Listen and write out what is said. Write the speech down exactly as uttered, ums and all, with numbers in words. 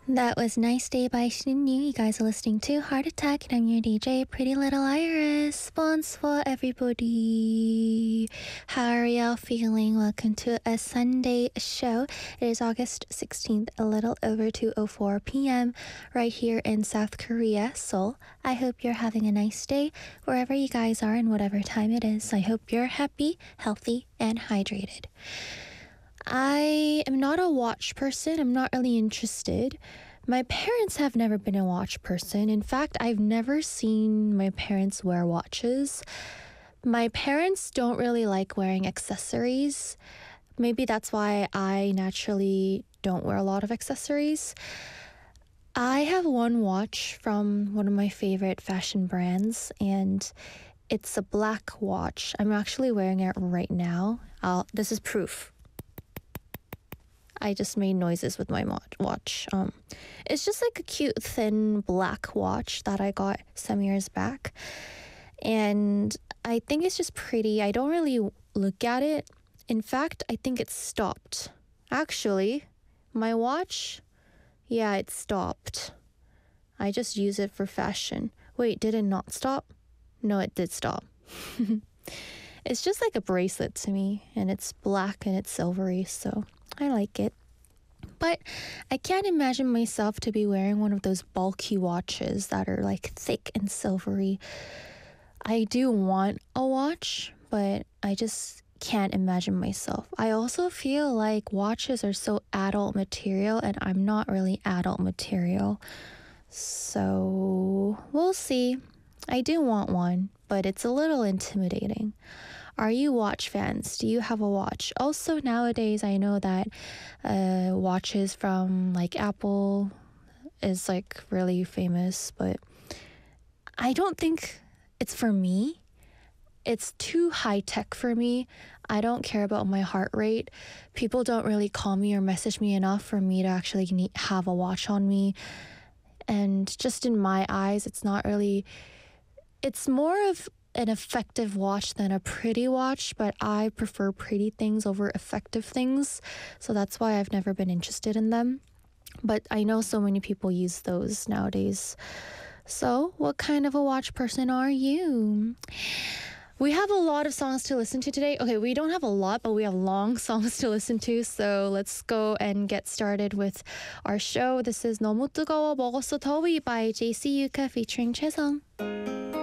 That was Nice Day by Shinyu. You guys are listening to Heart Attack, and I'm your D J, Pretty Little Iris. Bonsoir, everybody. How are y'all feeling? Welcome to a Sunday show. It is August sixteenth, a little over two oh four p.m. right here in South Korea, Seoul. I hope you're having a nice day wherever you guys are and whatever time it is. I hope you're happy, healthy, and hydrated. I am not a watch person. I'm not really interested. My parents have never been a watch person. In fact, I've never seen my parents wear watches. My parents don't really like wearing accessories. Maybe that's why I naturally don't wear a lot of accessories. I have one watch from one of my favorite fashion brands, and it's a black watch. I'm actually wearing it right now. I'll, this is proof. I just made noises with my watch. Um, it's just like a cute, thin black watch that I got some years back. And I think it's just pretty. I don't really look at it. In fact, I think it stopped. Actually, my watch, yeah, it stopped. I just use it for fashion. Wait, did it not stop? No, it did stop. It's just like a bracelet to me, and it's black and it's silvery, so I like it. But I can't imagine myself to be wearing one of those bulky watches that are like thick and silvery. I do want a watch, but I just can't imagine myself. I also feel like watches are so adult material, and I'm not really adult material. So we'll see. I do want one, but it's a little intimidating. Are you watch fans? Do you have a watch? Also, nowadays, I know that uh, watches from like Apple is like really famous, but I don't think it's for me. It's too high tech for me. I don't care about my heart rate. People don't really call me or message me enough for me to actually need, have a watch on me. And just in my eyes, it's not really, it's more of an effective watch than a pretty watch, but I prefer pretty things over effective things, so that's why I've never been interested in them. But I know so many people use those nowadays. So what kind of a watch person are you? We have a lot of songs to listen to today. Okay, we don't have a lot, but we have long songs to listen to, so let's go and get started with our show. This is 너무 뜨거워 먹었어 더위 by J C Yuka featuring 최성.